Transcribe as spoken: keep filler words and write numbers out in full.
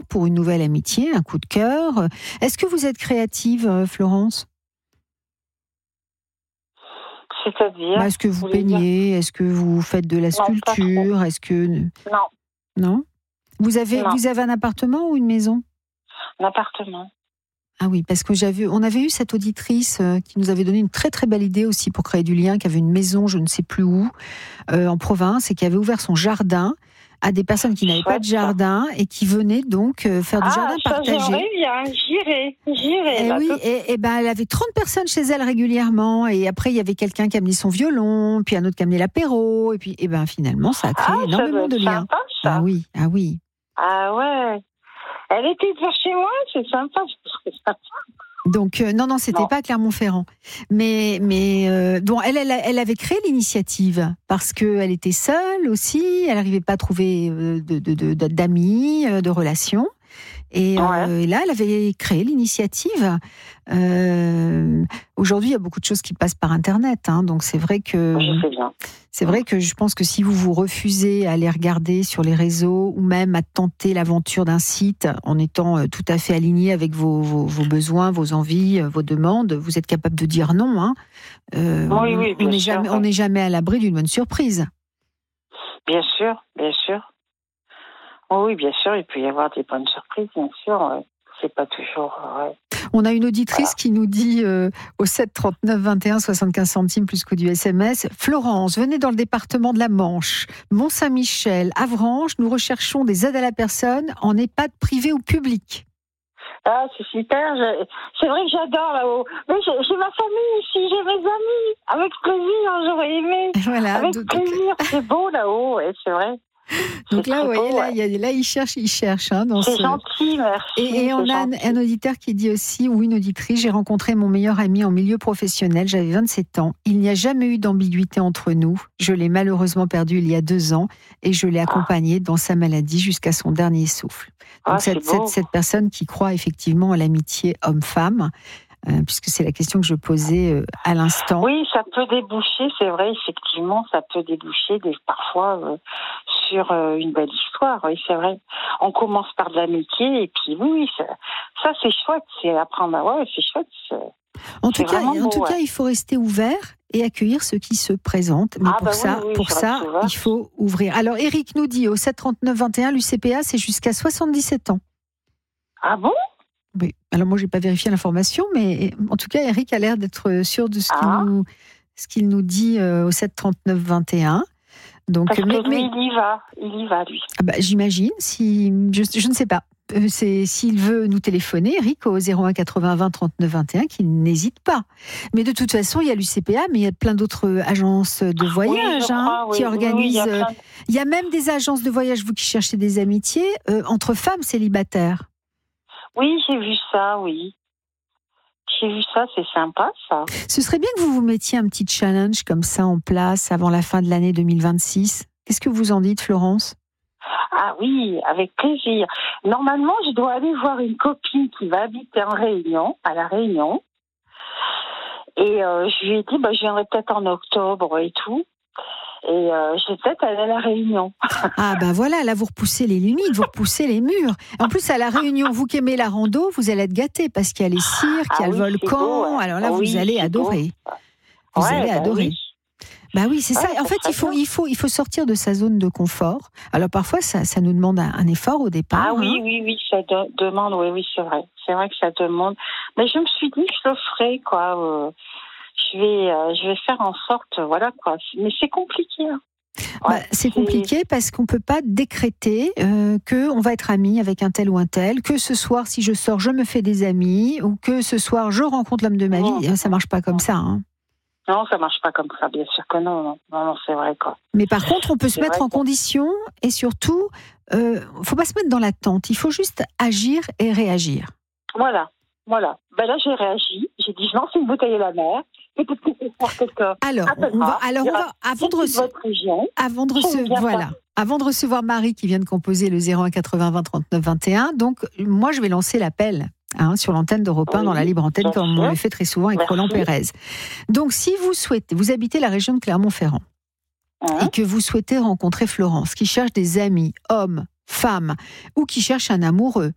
pour une nouvelle amitié, un coup de cœur. Est-ce que vous êtes créative, Florence ? C'est-à-dire bah, Est-ce que vous, vous peignez ? Est-ce que vous faites de la sculpture ? Non, Est-ce que... Non. Non ? Vous avez, non. vous avez un appartement ou une maison ? Un appartement. Ah oui, parce que j'avais, on avait eu cette auditrice qui nous avait donné une très très belle idée aussi pour créer du lien, qui avait une maison, je ne sais plus où, euh, en province, et qui avait ouvert son jardin à des personnes qui n'avaient pas de jardin et qui venaient donc euh, faire du ah, jardin ça, partagé. J'aimerais bien, j'irai, j'irai. Et là, oui, tout... et, et ben elle avait trente personnes chez elle régulièrement, et après il y avait quelqu'un qui amenait son violon, puis un autre qui amenait l'apéro, et puis et ben finalement ça a créé ah, énormément de liens. Sympa, ça. Ah oui, ah oui. Ah ouais. Elle était vers chez moi, c'est sympa, c'est sympa. Donc euh, non non c'était non. pas Clermont-Ferrand, mais mais euh, bon elle, elle elle avait créé l'initiative parce que elle était seule aussi, elle n'arrivait pas à trouver euh, de, de, de d'amis, de relations. Et, ouais. euh, et là, elle avait créé l'initiative. Euh, aujourd'hui, il y a beaucoup de choses qui passent par Internet, hein, donc c'est vrai que je sais bien. C'est vrai que je pense que si vous vous refusez à aller regarder sur les réseaux ou même à tenter l'aventure d'un site en étant tout à fait aligné avec vos, vos, vos besoins, vos envies, vos demandes, vous êtes capable de dire non. Hein. Euh, oui, oui, on n'est sûr, jamais, ouais. on n'est jamais à l'abri d'une bonne surprise. Bien sûr, bien sûr. Oh oui, bien sûr, il peut y avoir des bonnes surprises, bien sûr. C'est pas toujours. Ouais. On a une auditrice voilà. qui nous dit euh, au sept trente-neuf vingt et un soixante-quinze centimes plus que du S M S. Florence, venez dans le département de la Manche, Mont-Saint-Michel, Avranches. Nous recherchons des aides à la personne en EHPAD privé ou public. Ah, c'est super. Je... C'est vrai que j'adore là-haut. Mais j'ai, j'ai ma famille ici, j'ai mes amis. Avec plaisir, j'aurais aimé. Voilà, Avec donc... plaisir, c'est beau là-haut, ouais, c'est vrai. Donc là, vous voyez, beau, là, ouais. y a, là, il cherche, il cherche. Hein, dans c'est ce... gentil, merci. Et, et on a un, un auditeur qui dit aussi, ou une auditrice, j'ai rencontré mon meilleur ami en milieu professionnel, j'avais vingt-sept ans. Il n'y a jamais eu d'ambiguïté entre nous. Je l'ai malheureusement perdu il y a deux ans et je l'ai accompagné ah. dans sa maladie jusqu'à son dernier souffle. Donc ah, cette, cette, cette personne qui croit effectivement à l'amitié homme-femme, Euh, puisque c'est la question que je posais euh, à l'instant. Oui, ça peut déboucher, c'est vrai, effectivement, ça peut déboucher des, parfois euh, sur euh, une belle histoire, oui, c'est vrai. On commence par de l'amitié, et puis oui, oui ça, ça c'est chouette, c'est apprendre à ouais, c'est chouette. C'est, en tout, c'est cas, beau, en tout ouais. cas, il faut rester ouvert et accueillir ceux qui se présentent. Mais ah, pour bah ça, oui, oui, pour ça il faut ouvrir. Alors, Eric nous dit, au sept trente-neuf vingt et un, l'U C P A, c'est jusqu'à soixante-dix-sept ans. Ah bon ? Oui. Alors moi, j'ai pas vérifié l'information, mais en tout cas, Eric a l'air d'être sûr de ce qu'il ah. nous, ce qu'il nous dit euh, au sept trente-neuf vingt et un. Donc, Parce mais, que lui, mais... il y va, il y va lui. Ah bah, j'imagine. Si je, je ne sais pas. Euh, c'est s'il veut nous téléphoner, Eric au zéro un quatre-vingts vingt trente-neuf vingt et un, qu'il n'hésite pas. Mais de toute façon, il y a l'U C P A, mais il y a plein d'autres agences de voyage oui, hein, crois, oui, qui oui, organisent. Oui, il, y a il y a même des agences de voyage, vous qui cherchez des amitiés euh, entre femmes célibataires. Oui, j'ai vu ça, oui. J'ai vu ça, c'est sympa, ça. Ce serait bien que vous vous mettiez un petit challenge comme ça en place avant la fin de l'année deux mille vingt-six. Qu'est-ce que vous en dites, Florence ? Ah oui, avec plaisir. Normalement, je dois aller voir une copine qui va habiter en Réunion, à La Réunion. Et euh, je lui ai dit, bah, je viendrai peut-être en octobre et tout. Et euh, j'ai peut-être allé à La Réunion. Ah ben voilà, là vous repoussez les limites, vous repoussez les murs. En plus à La Réunion, vous qui aimez la rando, vous allez être gâtés parce qu'il y a les cirques, il y a ah le oui, volcan. Beau, alors là oui, vous allez adorer. Beau. Vous ouais, allez bah adorer. Oui. Bah oui, c'est ouais, ça. En fait, il faut, il faut, il faut sortir de sa zone de confort. Alors parfois, ça, ça nous demande un, un effort au départ. Ah oui, hein. oui, oui, ça de, demande. Oui, oui, c'est vrai. C'est vrai que ça demande. Mais je me suis dit que je le ferai, quoi. Euh, je vais, euh, je vais faire en sorte, voilà, quoi. Mais c'est compliqué. Hein. Bah, ouais, c'est, c'est compliqué parce qu'on ne peut pas décréter euh, qu'on va être amis avec un tel ou un tel, que ce soir, si je sors, je me fais des amis, ou que ce soir, je rencontre l'homme de ma vie. Mmh. Ça ne marche pas comme ça. Hein. Non, ça ne marche pas comme ça, bien sûr que non. Non, non, non c'est vrai, quoi. Mais par contre, on peut c'est se mettre en quoi. condition et surtout, il euh, ne faut pas se mettre dans l'attente. Il faut juste agir et réagir. Voilà, voilà. Ben là, j'ai réagi. J'ai dit, je lance une bouteille à la mer. Peut-être que c'est pour quelqu'un. Alors, on va, alors on va, avant de recevoir, avant de recevoir, voilà, avant de recevoir Marie qui vient de composer le zéro un quatre-vingts vingt trente-neuf vingt et un. Donc, moi, je vais lancer l'appel. Hein, sur l'antenne d'Europe un, oui, dans la libre antenne, comme on le fait très souvent avec Merci. Roland Pérez. Donc, si vous souhaitez, vous habitez la région de Clermont-Ferrand hein? et que vous souhaitez rencontrer Florence, qui cherche des amis, hommes, femmes, ou qui cherche un amoureux,